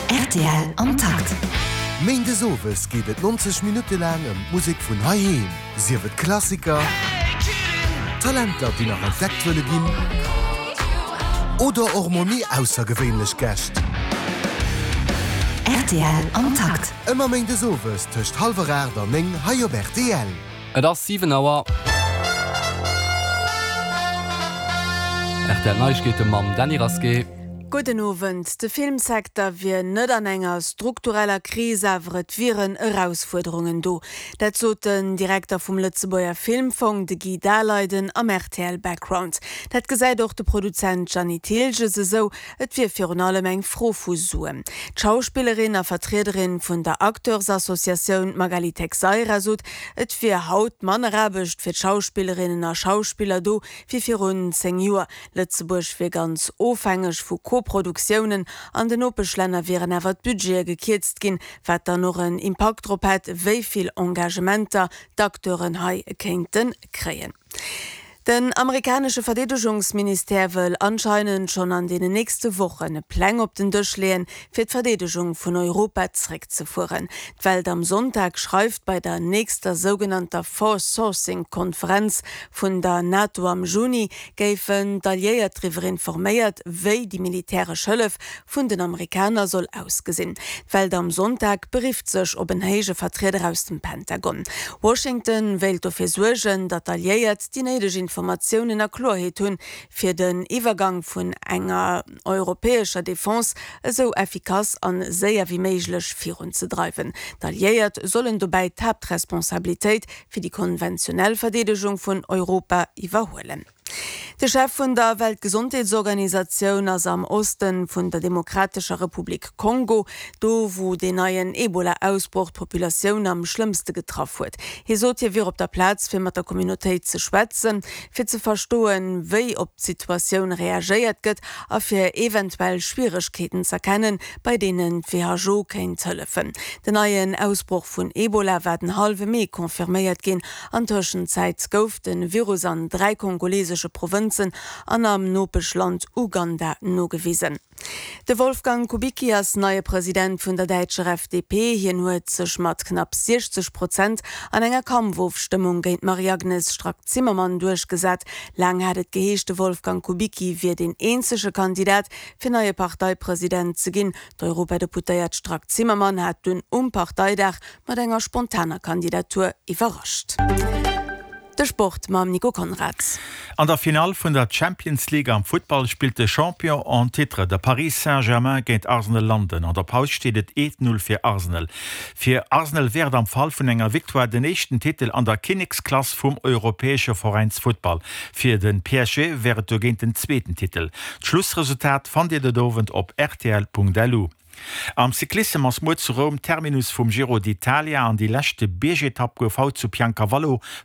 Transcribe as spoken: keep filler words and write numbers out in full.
R T L am Takt. Mende sowes geht et neunzig Minuten lang um Musik vun Haim. Sie wird Klassiker, Talenter, die nach entdeckt wëlle ginn, oder auch Moni außergewöhnlich Gäst. R T L am Takt. Immer mende sowes töcht halber Äder Ming Hai op R T L. Et ass sieben Auer. R T L Neuigkeete mam Danny Raske. Guten Abend. De Filmsektor wie net an enger struktureller Krise awret viren Herausforderungen do. Dat zo den Direktor vum Lützebauer Filmfonds de Guy Darleiden am R T L Background. Dat gesäit doch de Produzent Gianni Tilge se so, et wie fir allem eng Frofus suen. Schauspielerin a Vertreterin vun der Akteursassoziation Magali Texeira sot, et fir haut Mannerrabecht fir Schauspielerinnen a Schauspieler do, wie fir rund zehn Joer. Lützeburg fir ganz ofhängig vu Co-Produktionen an den Opeschlänner wären awer d Budget gekitzt ginn, wat da noch en Impact hat, wéi viel Engagementer d'Akteuren hai kenten kreien. Den amerikanische Verdedigungsminister will anscheinend schon an den nächste Wochen e Plan op den Tisch lehen, fir d' Verdedigung von Europa zurückzuführen. Die Welt am Sonntag schreibt bei der nächster sogenannter Force Sourcing Konferenz von der NATO am Juni, geifen d'Alliiert drüber informiert, wie die militärische Hilfe von den Amerikanern soll ausgesehen. Die Welt am Sonntag berieft sich ob ein heiger Vertreter aus dem Pentagon. Washington will dafür sorgen, dass Alliiert die nötige Informationen erklarheit tun, für den Übergang von enger europäischer Défense so effikaz an sehr wie möglich voranzutreiben. Alliiert sollen dabei die Hauptresponsabilität für die konventionelle Verteidigung von Europa überholen. Der Chef von der Weltgesundheitsorganisation ist am Osten von der Demokratischen Republik Kongo, do wo den neuen Ebola-Ausbruch die Population am schlimmsten getroffen wird. Hier sollte wir auf der Platz für mit der Community zu schwätzen, für zu verstehen, wie auf die Situation reagiert wird, und für eventuell Schwierigkeiten zu erkennen, bei denen W H O kein helfen. Den neuen Ausbruch von Ebola werden halbe Mai konfirmiert gehen. An der Zwischenzeit gauft den Virus an drei kongolesische Provinzen an am Nopeschland Uganda nogewiesen. De Wolfgang Kubicki als neuer Präsident vun der deutschen F D P hier huet sech mat knapp sechzig Prozent an enger Kampfwurfstimmung géint Marie-Agnes Strack-Zimmermann durchgesat. Lang hat et geheeschte Wolfgang Kubicki wie den einzige Kandidat fir neue Parteipräsident ze ginn. D'Europadeputéiert Strack-Zimmermann hat dun um Parteidach mat enger spontaner Kandidatur iwwerrascht. Der Sport mam Nico Konrads. An der Final vun der Champions League am Football spielt de Champion en Titre der Paris Saint-Germain géint Arsenal landen. An der Paus steht et eins null fir Arsenal. Fir Arsenal werd am Fall vun enger Victoire den echten Titel an der Königsklasse vum europäesche Vereinsfootball. Fir den P S G wäret du géint den zweiten Titel. Schlussresultat fand ihr de dowend op R T L punkt L U. Am Cyclisme ass Mo zu Rom Terminus vum Giro d'Italia an die lächte B G-Etappe gouf haut zu Piancavallo